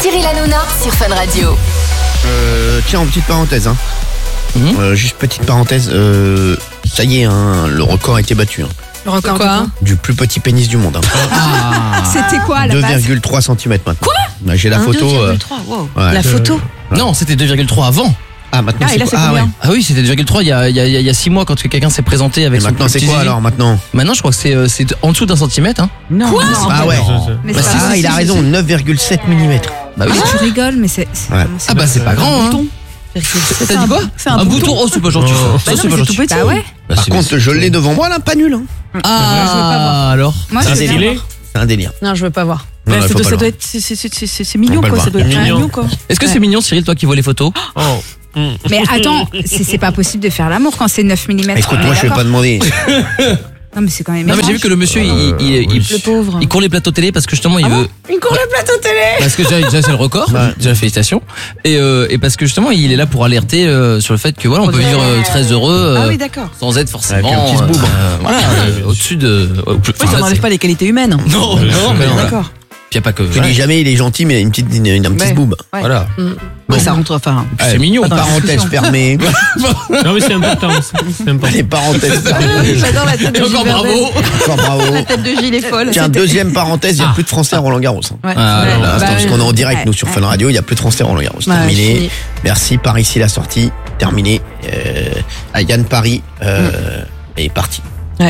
Cyril Hanouna sur Fun Radio. Tiens, en petite parenthèse, juste petite parenthèse, ça y est, le record a été battu. Le record quoi? Du plus petit pénis du monde. C'était quoi à la base? 2,3 cm maintenant. Quoi? J'ai la photo. 2,3, wow. Ouais. La photo? Non, c'était 2,3 avant. Ah, maintenant et là, c'est combien? ouais. Ah oui, c'était 2,3 il y a 6 mois quand quelqu'un s'est présenté avec Et son maintenant, c'est petit quoi zizi. alors maintenant? Maintenant, je crois que c'est en dessous d'un centimètre. Hein. Non. Quoi? Ah ouais. Mais Bah, c'est pas Il a raison, 9,7 mm. Bah oui. tu rigoles, mais c'est. Ouais. Ah bah c'est pas grand. Hein. T'as dit quoi? C'est un bouton. Oh, c'est pas gentil. Bah non, c'est mais pas c'est tout gentil. petit. Bah ouais. Par contre, je l'ai devant moi là, pas nul. Ah, alors. Moi, C'est un je veux bien délire. voir. C'est un délire. Non, je veux pas voir. Non, Ouais, il faut pas ça le doit voir. être, c'est mignon On peut quoi. le Ça doit voir. être Mignon. mignon quoi. Est-ce que c'est mignon, Cyril, toi qui vois les photos? Mais attends, c'est pas possible de faire l'amour quand c'est 9 mm. Écoute, moi je vais pas demander. Non, mais c'est quand même. Non mais j'ai vu que le monsieur Le pauvre. il court les plateaux télé parce que justement il veut. Il court le plateau télé. Parce que déjà c'est le record, déjà félicitations. Et parce que justement il est là pour alerter sur le fait que voilà on peut vivre très heureux Ah oui, d'accord. sans être forcément Avec un petit zboob. voilà au-dessus de. Oui, ça n'enlève pas les qualités humaines. Non, mais non. D'accord. Puis y a pas que. Je dis jamais il est gentil, mais il a un petit Ouais. boob. Ouais. Voilà. Ouais, ça rentre, enfin. C'est mignon. Pas dans la Parenthèse discussion. fermée. Non mais c'est important. C'est important. Les parenthèses fermées. J'adore la tête Et de encore Gilles Verdez. bravo. Encore bravo. La tête de Gilles est folle. Tiens, deuxième parenthèse, il n'y a plus de français à Roland Garros. Ouais. Ah, Ouais. là, là, Bah, Parce qu'on est en direct, ouais, nous, sur Fun Radio, il n'y a plus de français à Roland Garros. Ouais, Terminé. fini. Merci, Paris, ici la sortie. Terminé. Yann Paris est parti.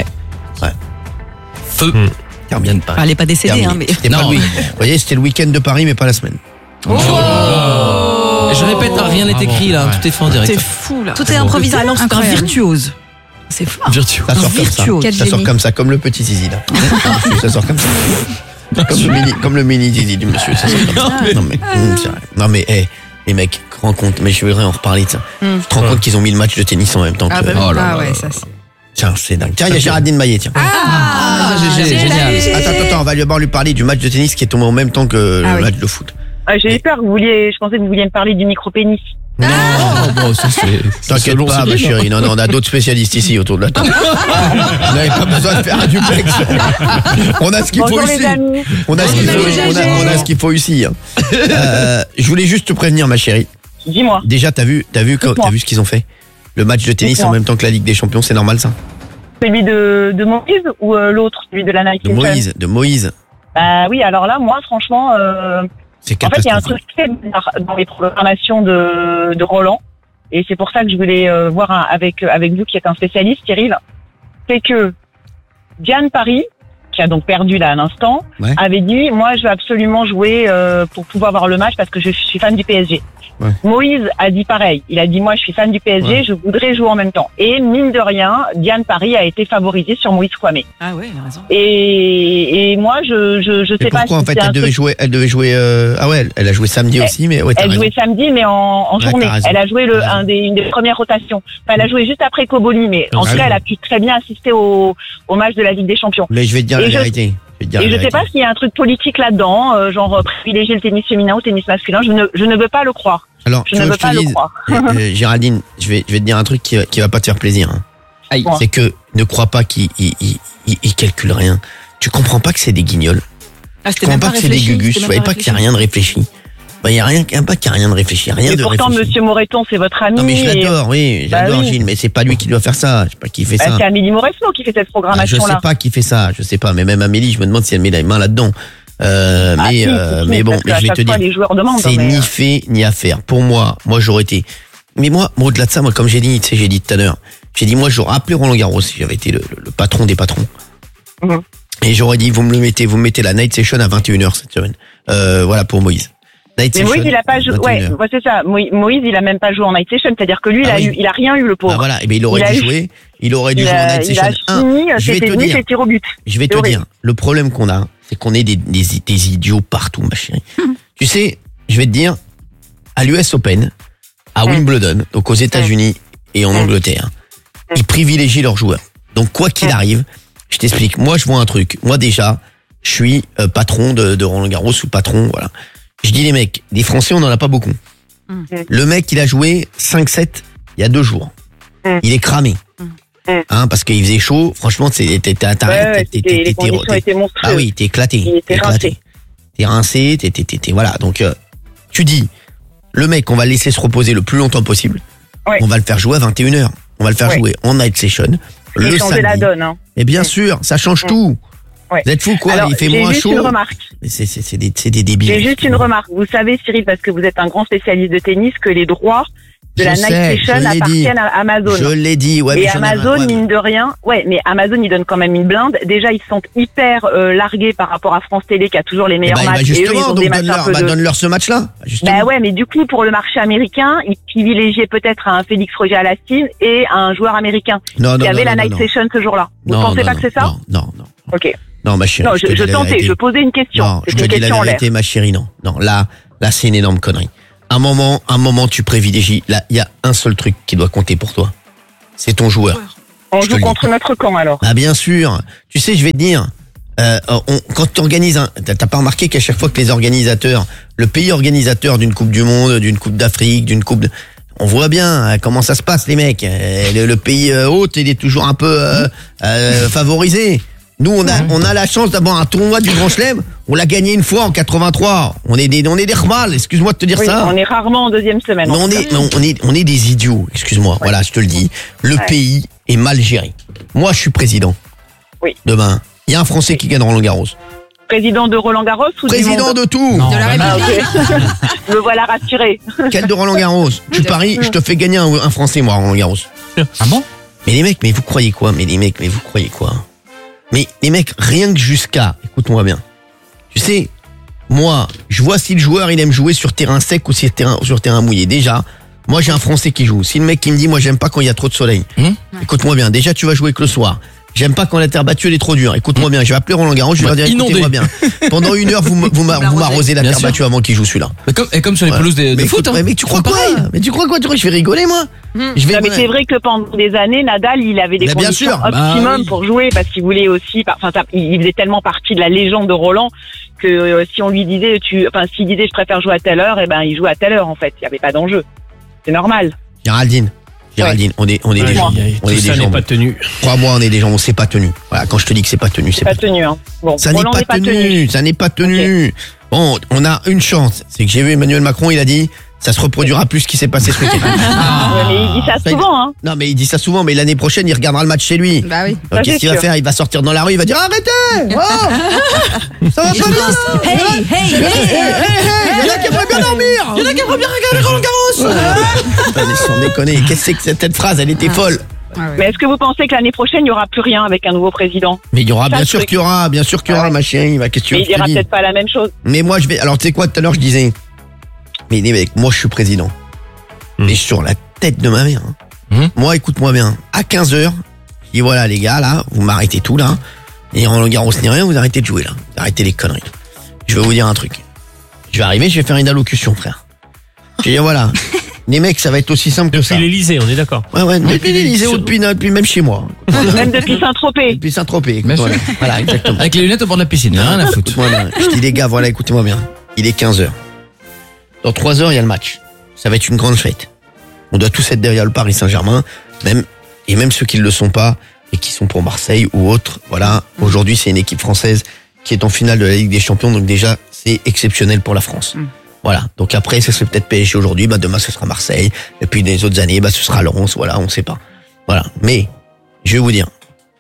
Feu. Terminé. Bien de Paris. Elle est pas décédée, hein, mais. C'était pas Non. lui. Vous voyez, c'était le week-end de Paris, mais pas la semaine. Et je répète, rien n'est écrit là, tout est fait en direct. C'est fou là. Tout est improvisé. Ah non, c'est un Incroyable. virtuose. C'est fou. Virtueux. Ça sort comme ça. virtuose. Quel Ça sort génie. comme ça, comme le petit zizi là. Ça sort comme ça. Comme le mini zizi du monsieur. Ça sort comme ça. C'est vrai. Non mais, les mecs, rends compte, mais je voudrais en reparler de ça. Tu te rends compte qu'ils ont mis le match de tennis en même temps que. Ah bah oui. Oh là Ah là ouais, là ça là. c'est. Tiens, c'est dingue. Tiens, il y a Géraldine Maillet, tiens. Ah, génial. Attends, on va d'abord lui parler du match de tennis qui est tombé en même temps que Ah le oui. match de foot. J'ai eu peur, je pensais que vous vouliez me parler du micro-pénis. Non, Bon, ça c'est. t'inquiète pas, ma chérie. Non, on a d'autres spécialistes ici autour de la table. Vous n'avez pas besoin de faire un duplex. On a ce qu'il faut Bonjour les ici. amis. On a ce qu'il faut, on a ce qu'il faut ici. Je voulais juste te prévenir, ma chérie. Dis-moi. Déjà, t'as vu ce qu'ils ont fait? Le match de tennis en même temps que la Ligue des Champions, c'est normal ça? Celui de Moïse ou l'autre, celui de la Nike Session? De Moïse. Bah oui, alors là, moi, franchement, C'est en fait, il y a un catastrophique. truc très bizarre dans les programmations de Roland. Et c'est pour ça que je voulais voir avec vous qui êtes un spécialiste, Cyril. C'est que Diane Paris, qui a donc perdu là à l'instant, Ouais. avait dit, moi, je veux absolument jouer pour pouvoir voir le match parce que je suis fan du PSG. Ouais. Moïse a dit pareil. Il a dit, moi, je suis fan du PSG, Ouais. je voudrais jouer en même temps. Et mine de rien, Diane Paris a été favorisée sur Moïse Kouamé. Ah ouais, il a raison. Et moi, je sais Mais pas pourquoi si en fait c'est un elle devait truc- jouer ah ouais, elle a joué samedi aussi, mais ouais, t'as Elle raison. jouait samedi, mais en Ouais, journée. t'as raison. Elle a joué T'as raison. une des premières rotations. Enfin, elle a joué juste après Koboli, mais en T'as tout cas, raison. elle a pu très bien assister au match de la Ligue des Champions. Mais je vais te dire Et la je- vérité. Je vais te dire Et la je sais vérité. pas s'il y a un truc politique là-dedans, genre privilégier le tennis féminin ou le tennis masculin. Je ne veux pas le croire. Alors, Je tu ne veux veux que je pas te le dise, croire. Géraldine, je vais te dire un truc qui va pas te faire plaisir. Hein. Aïe. Bon. C'est que ne crois pas qu'ils calculent rien. Tu comprends pas que c'est des guignols. Ah, Tu comprends pas que c'est des gugus. Tu voyais pas qu'il y a rien de réfléchi. Bah, il y a rien, pas qu'il y a rien de réfléchi, rien Et de pourtant, réfléchi. Monsieur Moreton, c'est votre ami. Non mais je et- l'adore, oui, Bah j'adore oui. Gilles, mais c'est pas lui qui doit faire ça. Je sais pas qui fait ça. C'est Amélie Mauresmo qui fait cette Ah, je programmation-là. sais pas qui fait ça, je sais pas. Mais même Amélie, je me demande si elle met la main là-dedans. Mais bon, mais je vais te dire, Les joueurs demandent. c'est mais, ni fait ni à faire. Pour moi j'aurais été. Mais moi, au-delà de ça, moi, comme j'ai dit, tu sais, j'ai dit tout à l'heure, j'ai dit, moi, j'aurais appelé Roland Garros si j'avais été le patron des patrons. Mhm. Et j'aurais dit, vous me mettez la night session à 21h cette semaine. Voilà pour Moïse. Night Mais session, Moïse, il a pas joué. 21h. Ouais, c'est ça. Moïse, il a même pas joué en night session. C'est-à-dire que lui, Ah oui. il a rien eu, le pauvre. Ah voilà, et ben il aurait Il a dû eu- jouer. Il aurait dû Il jouer en a night session. fini, je vais c'était te ni dire. ses tirs au but. Je vais C'est te horrible. dire, le problème qu'on a, c'est qu'on est des idiots partout, ma chérie. Tu sais, je vais te dire, à l'US Open, à Wimbledon, donc aux États-Unis et en Angleterre, ils privilégient leurs joueurs. Donc quoi qu'il arrive, je t'explique. Moi, je vois un truc. Moi déjà, je suis patron de Roland Garros ou patron, voilà. Je dis les mecs, des Français, on n'en a pas beaucoup. Le mec, il a joué 5-7 il y a 2 jours. Il est cramé. Hein, parce qu'il faisait chaud. Franchement, les conditions étaient monstrueuses. ah oui, t'es éclaté. Il était rincé. T'es rincé, voilà. Donc, Tu dis, le mec, on va le laisser se reposer le plus longtemps possible. Ouais. On va le faire jouer à 21h. On va le faire jouer en night session. Le Et changer samedi. la donne. Hein. Et bien sûr, ça change tout. Ouais. Vous êtes fous quoi, Alors, il fait j'ai moins juste chaud. une remarque. Mais c'est des débiles. J'ai juste une remarque. Vous savez, Cyril, parce que vous êtes un grand spécialiste de tennis, que les droits de Je la night sais, session je l'ai dit. appartiennent à Amazon. Je l'ai dit, ouais, Et mais j'en ai Amazon, rien- ouais, mine de rien, mais Amazon, il donne quand même une blinde. Déjà, ils sont hyper largués par rapport à France Télé, qui a toujours les Eh meilleurs ben, matchs. Et eux, ils justement, ont des donc matchs un peu de... donne-leur ce match-là. Justement. Bah ouais, mais du coup, pour le marché américain, ils privilégiaient peut-être un Félix Auger-Aliassime et un joueur américain Non, qui avait la night session ce jour-là. Vous pensez pas que c'est ça? Non. Ok. Non, ma chérie. Non, te je dis la tentais, vérité. je posais une question. Non, je C'est te une dis la question en l'air. vérité, ma chérie, non. Non, là, c'est une énorme connerie. Un moment, tu privilégies. Là, il y a un seul truc qui doit compter pour toi. C'est ton joueur. On Je te joue le contre notre camp, alors. Ah, bien sûr. Tu sais, je vais te dire, quand tu organises t'as pas remarqué qu'à chaque fois que les organisateurs, le pays organisateur d'une Coupe du Monde, d'une Coupe d'Afrique, d'une Coupe on voit bien comment ça se passe, les mecs. Le pays hôte, il est toujours un peu favorisé. Nous, on a la chance d'avoir un tournoi du Grand Chelem. On l'a gagné une fois en 83. On est des rebals. Excuse-moi de te dire Oui, ça. on est rarement en deuxième semaine. Mais en tout cas. on est des idiots. Excuse-moi. Voilà, je te le dis. Le pays est mal géré. Moi, je suis président. Oui. Demain, il y a un Français qui gagne Roland-Garros. Président de Roland-Garros ou du Président monde de tout. De la Ah, République. ok. Me voilà rassuré. Quel de Roland-Garros? Tu paries, je te fais gagner un Français, moi, à Roland-Garros. Ah bon? Mais les mecs, mais vous croyez quoi? Mais les mecs, rien que jusqu'à, écoute-moi bien. Tu sais, moi, je vois si le joueur, il aime jouer sur terrain sec ou sur terrain mouillé. Déjà, moi, j'ai un Français qui joue. Si le mec qui me dit, moi, j'aime pas quand il y a trop de soleil. Écoute-moi bien. Déjà, tu vas jouer que le soir. J'aime pas quand la terre battue elle est trop dure. Écoute-moi bien, je vais appeler Roland Garros, je vais leur dire écoutez-moi bien. Pendant 1 heure, vous m'arrosez la Bien terre sûr. battue avant qu'il joue celui-là. Et comme sur les pelouses de Mais foot. écoute, mais tu crois quoi? Mais tu crois quoi? Je vais rigoler moi. Je vais. Non, mais c'est vrai que pendant des années, Nadal, il avait des Mais bien conditions sûr. optimum Bah oui. pour jouer parce qu'il voulait aussi, il faisait tellement partie de la légende de Roland que si on lui disait, s'il disait je préfère jouer à telle heure, et ben il jouait à telle heure en fait. Il n'y avait pas d'enjeu. C'est normal. Géraldine, on est des gens. On est Tout des ça n'est gens. pas tenu. Crois-moi, on est des gens, on s'est pas tenu. Voilà, quand je te dis que c'est pas tenu, c'est C'est pas tenu. Hein. Bon, Ça n'est Roland pas tenu, ça n'est pas tenu. Bon, on a une chance, c'est que j'ai vu Emmanuel Macron, il a dit, ça se reproduira plus ce qui s'est passé ce week-end. Ouais, mais il dit ça Ça, souvent. Hein. Non, mais il dit ça souvent, mais l'année prochaine, il regardera le match chez lui. Bah oui. Donc, qu'est-ce c'est qu'il va sûr. faire? Il va sortir dans la rue, il va dire arrêtez! Oh ça va pas bien! Hey, hey, hey. Il y en a qui aimeraient bien dormir! Il y en a qui aimeraient bien regarder Roland Garros! Sans déconner, qu'est-ce que c'est que cette phrase? Elle était folle. Mais est-ce que vous pensez que l'année prochaine, il n'y aura plus rien avec un nouveau président? Mais il y aura, Ça, bien sûr c'est- qu'il y aura, ma chérie. Qu'est-ce que tu Mais veux il que je dira te dise? peut-être pas la même chose. Mais moi, je vais. Alors, tu sais quoi, tout à l'heure, je disais. Mais les mecs, moi, je suis président. Mais sur la tête de ma mère. Hein. Moi, écoute-moi bien. À 15h, je dis voilà, les gars, là, vous m'arrêtez tout, là. Et Roland Garros ni rien, vous arrêtez de jouer, là. Vous arrêtez les conneries. Je vais vous dire un truc. Je vais arriver, je vais faire une allocution, frère. Je vais dire voilà. Les mecs, ça va être aussi simple que ça. Depuis l'Elysée, on est d'accord. Ouais, depuis l'Élysée ou depuis même chez moi. Même depuis Saint-Tropez. Depuis Saint-Tropez. Bien Voilà, sûr. voilà, exactement. Avec les lunettes au bord de la piscine, rien à foutre. Écoute-moi bien. Je dis les gars, voilà, écoutez-moi bien. Il est 15h. Dans 3 heures, il y a le match. Ça va être une grande fête. On doit tous être derrière le Paris Saint-Germain, même ceux qui ne le sont pas et qui sont pour Marseille ou autres. Voilà. Aujourd'hui, c'est une équipe française qui est en finale de la Ligue des Champions, donc déjà, c'est exceptionnel pour la France. Voilà. Donc après, ce serait peut-être PSG aujourd'hui, demain, ce sera Marseille. Et puis, les autres années, ce sera Lens. Voilà, on ne sait pas. Voilà. Mais, je vais vous dire,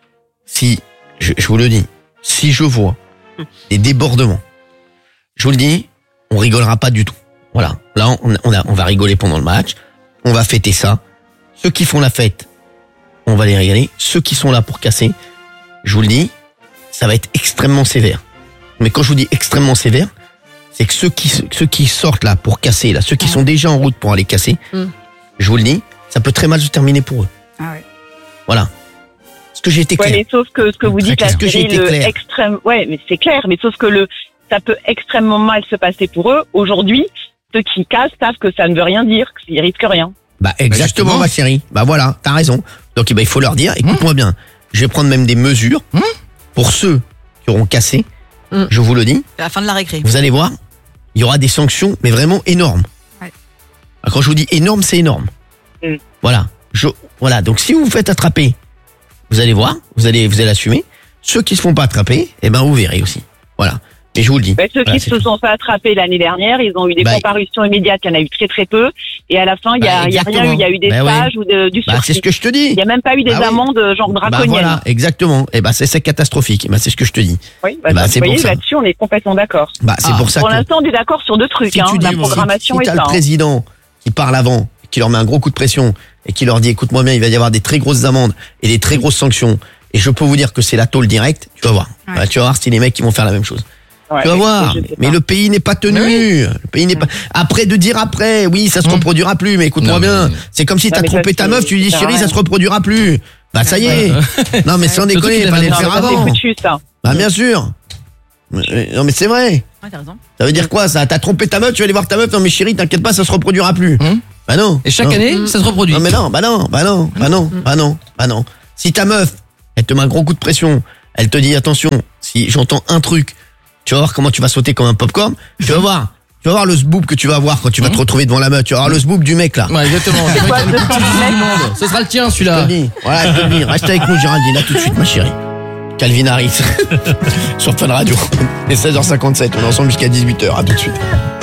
si, je vous le dis, si je vois des débordements, je vous le dis, on rigolera pas du tout. Voilà. Là, on va rigoler pendant le match. On va fêter ça. Ceux qui font la fête, on va les régaler. Ceux qui sont là pour casser, je vous le dis, ça va être extrêmement sévère. Mais quand je vous dis extrêmement sévère, c'est que ceux qui sortent là pour casser, là, ceux qui sont déjà en route pour aller casser, je vous le dis, ça peut très mal se terminer pour eux. Ah ouais. Voilà. Est-ce que j'ai été Ouais, clair? mais sauf que ce que vous Très dites là, clair. Est-ce que j'ai Cyril, été clair? extrême. Ouais, mais c'est clair. Mais sauf que ça peut extrêmement mal se passer pour eux. Aujourd'hui, ceux qui cassent savent que ça ne veut rien dire, qu'ils risquent rien. Exactement, justement. ma chérie. Voilà, t'as raison. Donc, il faut leur dire, écoute-moi bien, je vais prendre même des mesures pour ceux qui auront cassé. Je vous le dis, À la fin de la récré. vous allez voir, il y aura des sanctions, mais vraiment énormes. Ouais. Quand je vous dis énorme, c'est énorme. Voilà. Voilà. Donc, si vous vous faites attraper, vous allez voir, vous allez assumer. Ceux qui se font pas attraper, vous verrez aussi. Voilà. Mais je vous le dis. Ceux Voilà, qui c'est se tout. sont fait attraper l'année dernière, ils ont eu des comparutions immédiates, il y en a eu très très peu. Et à la fin, il y a rien eu. Il y a eu des stages ou du sursis. C'est ce que je te dis. Il n'y a même pas eu des amendes genre draconiennes. Voilà, exactement. Et c'est catastrophique. C'est ce que je te dis. Oui, c'est vous voyez, pour ça. là-dessus, on est complètement d'accord. C'est pour ça Pour que l'instant, on est d'accord sur 2 trucs. si tu dis, la programmation si et t'as ça. le président qui parle avant, qui leur met un gros coup de pression et qui leur dit, écoute-moi bien, il va y avoir des très grosses amendes et des très grosses sanctions. Et je peux vous dire que c'est la tôle directe. Tu vas voir. Tu vas voir si les mecs qui vont faire la même chose. Tu vas voir. Mais le pays n'est pas tenu. Le pays n'est pas. Après de dire oui, ça se reproduira plus. Mais écoute-moi bien. C'est comme si t'as trompé ta meuf, tu lui dis chérie, ça se reproduira plus. Ça y est. Non mais sans déconner, il fallait le faire avant. Bien sûr. Non mais c'est vrai. T'as raison. Ça veut dire quoi ça? T'as trompé ta meuf, tu vas aller voir ta meuf, non mais chérie, t'inquiète pas, ça se reproduira plus. Non. Et chaque année, ça se reproduit. Non mais non. Si ta meuf, elle te met un gros coup de pression, elle te dit attention, si j'entends un truc, tu vas voir comment tu vas sauter comme un popcorn, tu vas voir. Tu vas voir le zboob que tu vas avoir quand tu vas te retrouver devant la meuf. Tu vas voir le zboob du mec là. Ouais, exactement. Ce sera le tien celui-là. Voilà, je te dis. Reste avec nous Géraldine, là tout de suite ma chérie. Calvin Harris sur Fun Radio. Et 16h57, on est ensemble jusqu'à 18h. À tout de suite.